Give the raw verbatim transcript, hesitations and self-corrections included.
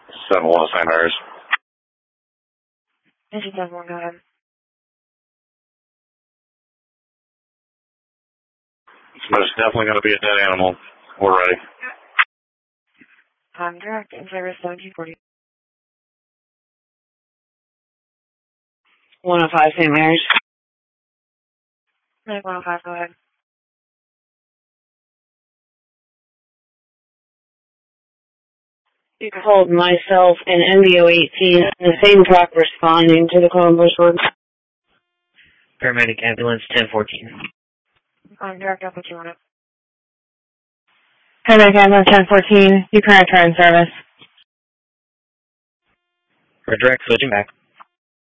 seven one Saint Mary's. Engine seven one, go ahead. It's most definitely going to be a dead animal. We're ready. I'm direct in service seventeen forty. one oh five Saint Mary's. Medic one oh five, go ahead. You can hold myself and M B O eighteen in the same truck responding to the call in Bushwood. Paramedic ambulance ten fourteen. I'm direct, I'll put you on it. Paramedic ambulance ten fourteen, you current turn service. For direct, switching back.